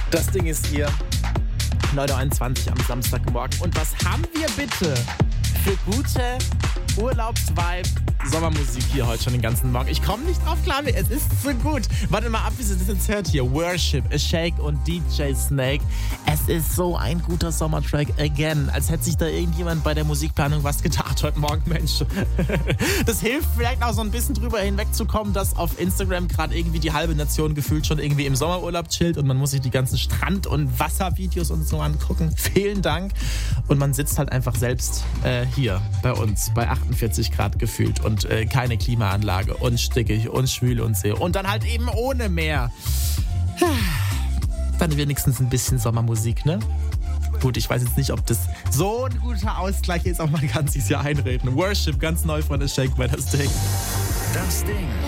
Das Ding ist hier, 9.21 Uhr am Samstagmorgen. Und was haben wir bitte für gute Urlaubsvibe Sommermusik hier heute schon den ganzen Morgen? Ich komme nicht drauf klar, es ist so gut. Warte mal ab, wie ihr das jetzt hört hier. Worship, A Shake und DJ Snake. Es ist so ein guter Sommertrack again. Als hätte sich da irgendjemand bei der Musikplanung was gedacht heute Morgen, Mensch. Das hilft vielleicht auch so ein bisschen drüber hinwegzukommen, dass auf Instagram gerade irgendwie die halbe Nation gefühlt schon irgendwie im Sommerurlaub chillt und man muss sich die ganzen Strand- und Wasservideos und so angucken. Vielen Dank. Und man sitzt halt einfach selbst hier bei uns bei 48 Grad gefühlt und keine Klimaanlage und stickig und schwül und sehr. Und dann halt eben ohne Meer. Dann wenigstens ein bisschen Sommermusik, ne? Gut, ich weiß jetzt nicht, ob das so ein guter Ausgleich ist, aber man kann es sich ja einreden. Worship, ganz neu von A Shake bei das Ding. Das Ding.